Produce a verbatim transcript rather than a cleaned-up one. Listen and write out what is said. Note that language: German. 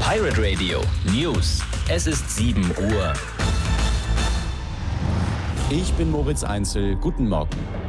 Pirate Radio News. Es ist sieben Uhr. Ich bin Moritz Einzel. Guten Morgen.